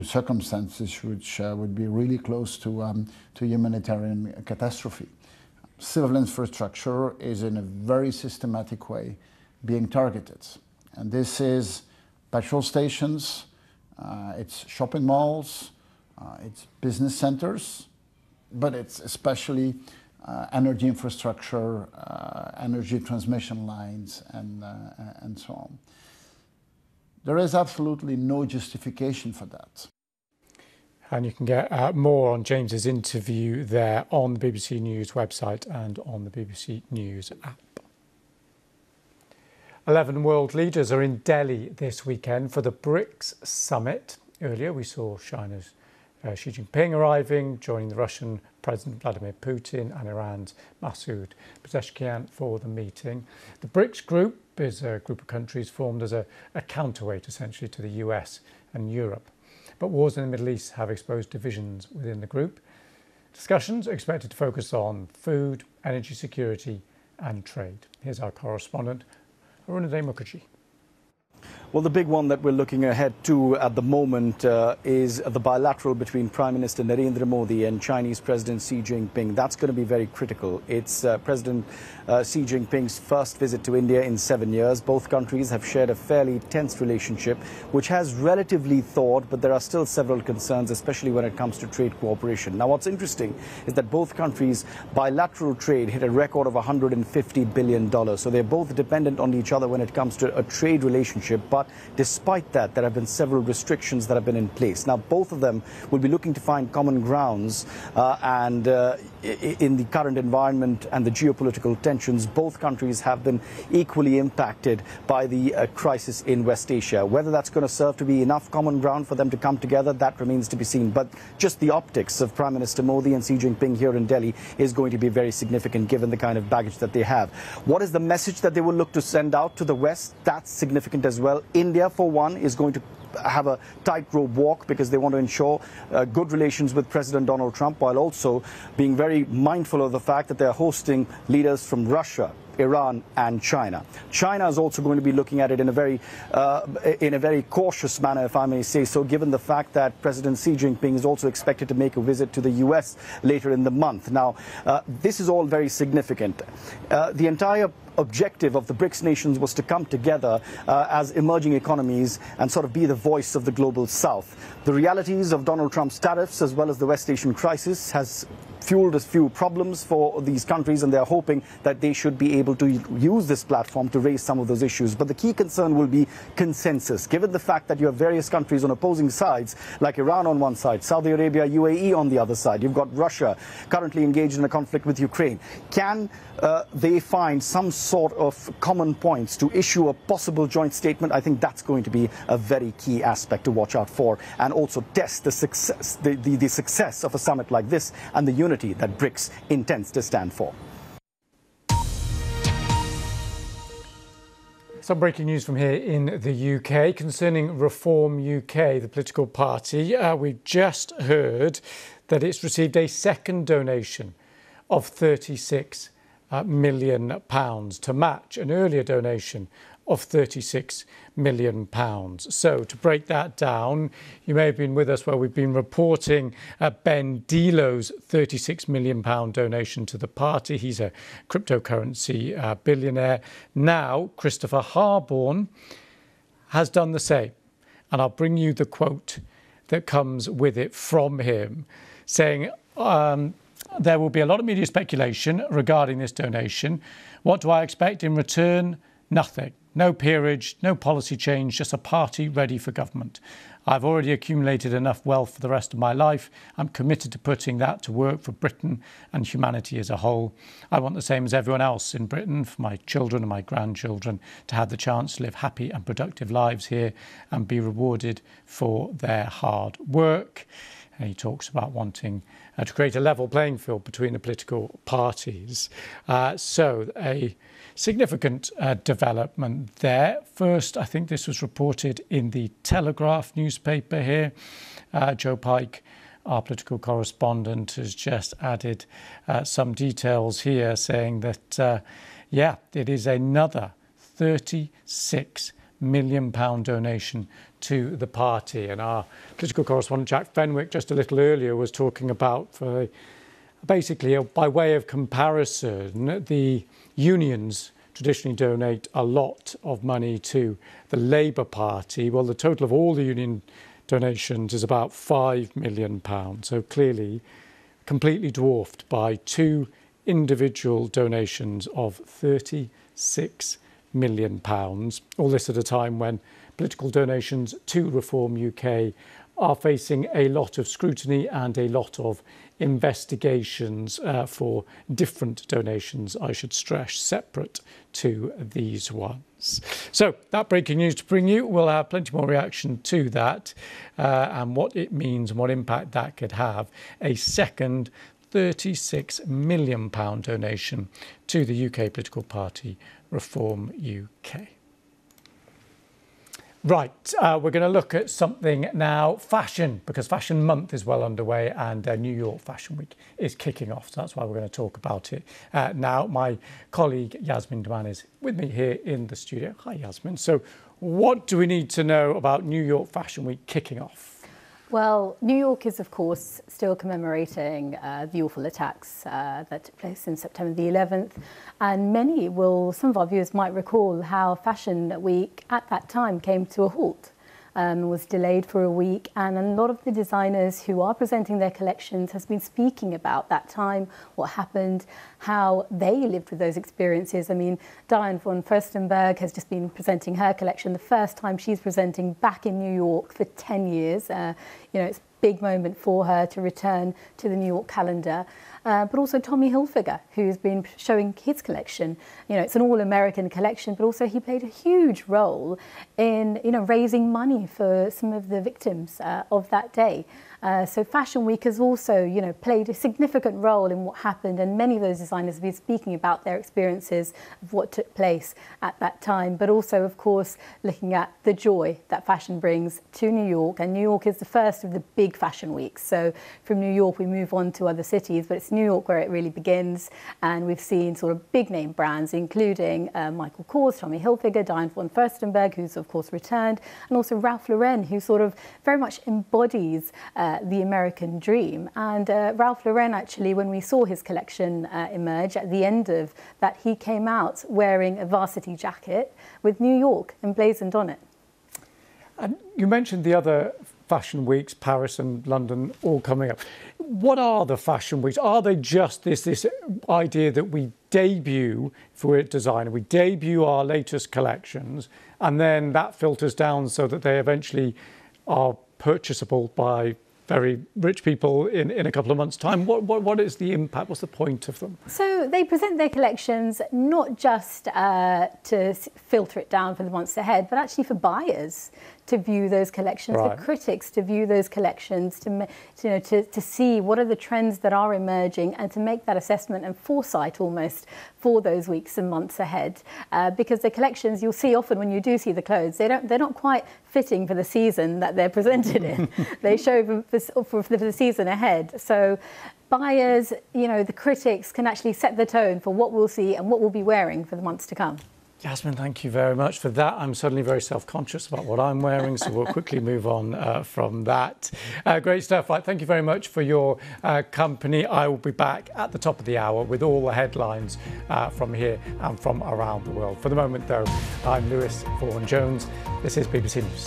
circumstances which would be really close to humanitarian catastrophe. Civil infrastructure is in a very systematic way being targeted. And this is petrol stations, it's shopping malls, it's business centers, but it's especially energy infrastructure, energy transmission lines, and so on. There is absolutely no justification for that. And you can get more on James's interview there on the BBC News website and on the BBC News app. 11 world leaders are in Delhi this weekend for the BRICS summit. Earlier we saw China's Xi Jinping arriving, joining the Russian President Vladimir Putin and Iran's Masoud Pezeshkian for the meeting. The BRICS group is a group of countries formed as a counterweight essentially to the US and Europe. But wars in the Middle East have exposed divisions within the group. Discussions are expected to focus on food, energy security and trade. Here's our correspondent, Arunadhay Mukherjee. Well, the big one that we're looking ahead to at the moment is the bilateral between Prime Minister Narendra Modi and Chinese President Xi Jinping. That's going to be very critical. It's President Xi Jinping's first visit to India in 7 years. Both countries have shared a fairly tense relationship, which has relatively thawed, but there are still several concerns, especially when it comes to trade cooperation. Now, what's interesting is that both countries' bilateral trade hit a record of $150 billion. So they're both dependent on each other when it comes to a trade relationship. But despite that, there have been several restrictions that have been in place. Now, both of them will be looking to find common grounds in the current environment and the geopolitical tensions, both countries have been equally impacted by the crisis in West Asia. Whether that's going to serve to be enough common ground for them to come together, that remains to be seen. But just the optics of Prime Minister Modi and Xi Jinping here in Delhi is going to be very significant given the kind of baggage that they have. What is the message that they will look to send out to the West? That's significant as well. India, for one, is going to have a tightrope walk because they want to ensure good relations with President Donald Trump, while also being very mindful of the fact that they're hosting leaders from Russia, Iran and China. China is also going to be looking at it in a very cautious manner, if I may say so, given the fact that President Xi Jinping is also expected to make a visit to the US later in the month. Now, this is all very significant. The entire objective of the BRICS nations was to come together as emerging economies and sort of be the voice of the global South. The realities of Donald Trump's tariffs as well as the West Asian crisis has fueled a few problems for these countries, and they're hoping that they should be able to use this platform to raise some of those issues. But the key concern will be consensus, given the fact that you have various countries on opposing sides, like Iran on one side, Saudi Arabia, UAE on the other side. You've got Russia currently engaged in a conflict with Ukraine. Can they find some sort of common points to issue a possible joint statement? I think that's going to be a very key aspect to watch out for, and also test the success of a summit like this and the unity that BRICS intends to stand for. Some breaking news from here in the UK concerning Reform UK, the political party. We've just heard that it's received a second donation of £36 million to match an earlier donation of £36 million. So to break that down, you may have been with us where we've been reporting Ben Delo's £36 million donation to the party. He's a cryptocurrency billionaire. Now, Christopher Harborne has done the same. And I'll bring you the quote that comes with it from him, saying, there will be a lot of media speculation regarding this donation. What do I expect in return? Nothing. No peerage, no policy change, just a party ready for government. I've already accumulated enough wealth for the rest of my life. I'm committed to putting that to work for Britain and humanity as a whole. I want the same as everyone else in Britain, for my children and my grandchildren to have the chance to live happy and productive lives here and be rewarded for their hard work. And he talks about wanting to create a level playing field between the political parties. So a significant development there. First, I think this was reported in the Telegraph newspaper here. Joe Pike, our political correspondent, has just added some details here saying that, yeah, it is another £36 million donation to the party. And our political correspondent Jack Fenwick just a little earlier was talking about, basically, by way of comparison, the unions traditionally donate a lot of money to the Labour Party. Well, the total of all the union donations is about £5 million. So clearly completely dwarfed by two individual donations of £36 million. All this at a time when political donations to Reform UK are facing a lot of scrutiny and a lot of investigations for different donations, I should stress, separate to these ones. So that breaking news to bring you. We'll have plenty more reaction to that and what it means and what impact that could have. A second £36 million donation to the UK political party Reform UK. Right, we're going to look at something now, fashion, because Fashion Month is well underway and New York Fashion Week is kicking off. So that's why we're going to talk about it now. My colleague Yasmin Duman is with me here in the studio. Hi, Yasmin. So what do we need to know about New York Fashion Week kicking off? Well, New York is, of course, still commemorating the awful attacks that took place in September the 11th. And some of our viewers might recall how Fashion Week at that time came to a halt. Was delayed for a week, and a lot of the designers who are presenting their collections has been speaking about that time, what happened, how they lived with those experiences. I mean, Diane von Furstenberg has just been presenting her collection, the first time she's presenting back in New York for 10 years. It's a big moment for her to return to the New York calendar. But also Tommy Hilfiger, who's been showing his collection. It's an all-American collection, but also he played a huge role in, raising money for some of the victims of that day. So Fashion Week has also, played a significant role in what happened, and many of those designers have been speaking about their experiences of what took place at that time, but also, of course, looking at the joy that fashion brings to New York. And New York is the first of the big fashion weeks. So from New York, we move on to other cities, but it's New York where it really begins. And we've seen sort of big name brands, including Michael Kors, Tommy Hilfiger, Diane von Furstenberg, who's of course returned, and also Ralph Lauren, who sort of very much embodies the American dream. And Ralph Lauren, actually, when we saw his collection emerge at the end of that, he came out wearing a varsity jacket with New York emblazoned on it. And you mentioned the other fashion weeks, Paris and London, all coming up. What are the fashion weeks? Are they just this idea that we debut, if we're a designer, we debut our latest collections, and then that filters down so that they eventually are purchasable by very rich people in a couple of months' time? What is the impact? What's the point of them? So they present their collections not just to filter it down for the months ahead, but actually for buyers to view those collections, right, for critics to view those collections, to see what are the trends that are emerging, and to make that assessment and foresight almost for those weeks and months ahead. Because the collections, you'll see often when you do see the clothes, they're not quite fitting for the season that they're presented in. They show for the season ahead. So buyers, the critics can actually set the tone for what we'll see and what we'll be wearing for the months to come. Yasmin, thank you very much for that. I'm suddenly very self-conscious about what I'm wearing, so we'll quickly move on from that. Great stuff. Right, thank you very much for your company. I will be back at the top of the hour with all the headlines from here and from around the world. For the moment, though, I'm Lewis Vaughan-Jones. This is BBC News.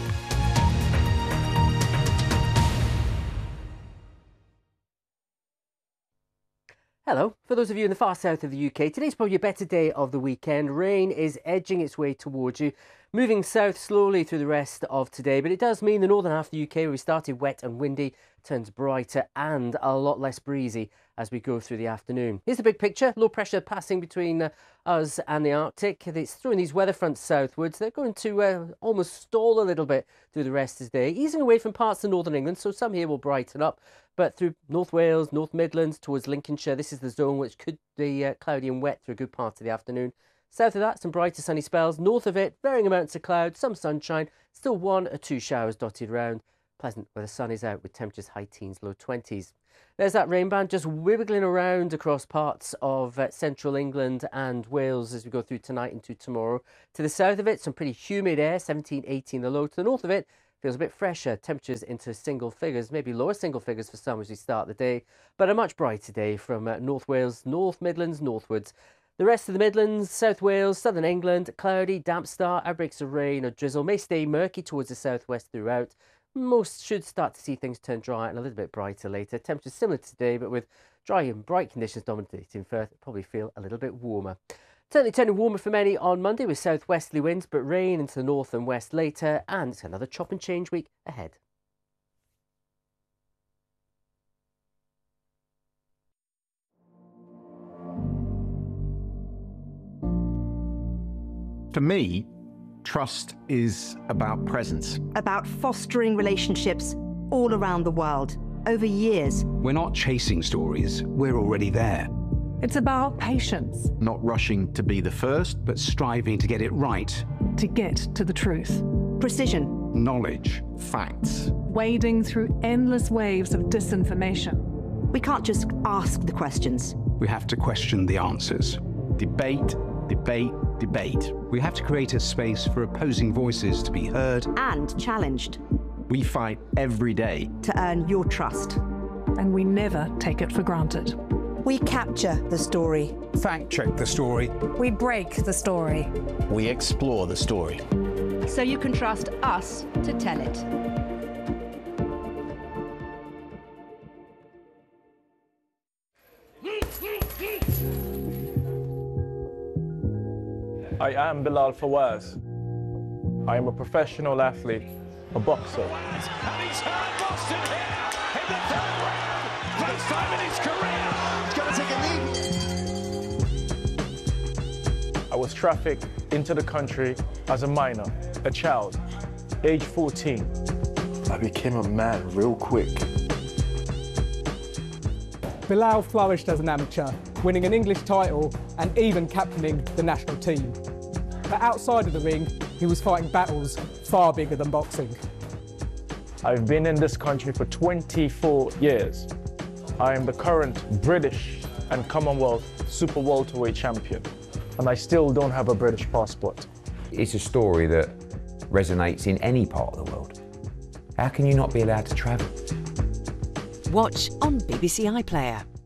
Hello. For those of you in the far south of the UK, today's probably a better day of the weekend. Rain is edging its way towards you, moving south slowly through the rest of today. But it does mean the northern half of the UK, where we started wet and windy, turns brighter and a lot less breezy as we go through the afternoon. Here's the big picture. Low pressure passing between us and the Arctic. It's throwing these weather fronts southwards. They're going to almost stall a little bit through the rest of the day, easing away from parts of northern England, so some here will brighten up. But through North Wales, North Midlands, towards Lincolnshire, this is the zone which could be cloudy and wet through a good part of the afternoon. South of that, some brighter sunny spells. North of it, varying amounts of cloud, some sunshine, still 1 or 2 showers dotted around. pleasant where the sun is out with temperatures high teens, low 20s. There's that rain band just wiggling around across parts of central England and Wales as we go through tonight into tomorrow. To the south of it, some pretty humid air, 17, 18 the low. To the north of it, feels a bit fresher, temperatures into single figures, maybe lower single figures for some as we start the day, but a much brighter day from North Wales, North Midlands, northwards. The rest of the Midlands, South Wales, southern England, cloudy, damp start, outbreaks of rain or drizzle, may stay murky towards the southwest throughout. Most should start to see things turn dry and a little bit brighter later. Temperatures similar to today, but with dry and bright conditions dominating Firth, probably feel a little bit warmer. Certainly turning warmer for many on Monday with southwesterly winds, but rain into the north and west later, and it's another chop and change week ahead. For me, trust is about presence. About fostering relationships all around the world, over years. We're not chasing stories, we're already there. It's about patience. Not rushing to be the first, but striving to get it right. To get to the truth. Precision. Knowledge, facts. Wading through endless waves of disinformation. We can't just ask the questions. We have to question the answers. Debate, debate, debate. We have to create a space for opposing voices to be heard and challenged. We fight every day to earn your trust. And we never take it for granted. We capture the story. Fact-check the story. We break the story. We explore the story. So you can trust us to tell it. I am Bilal Fawaz. I am a professional athlete, a boxer. And he's hurt Boston here in the third round. First time in his career. He's going to take a knee. I was trafficked into the country as a minor, a child, age 14. I became a man real quick. Bilal flourished as an amateur, winning an English title and even captaining the national team. But outside of the ring, he was fighting battles far bigger than boxing. I've been in this country for 24 years. I am the current British and Commonwealth Super Welterweight champion, and I still don't have a British passport. It's a story that resonates in any part of the world. How can you not be allowed to travel? Watch on BBC iPlayer.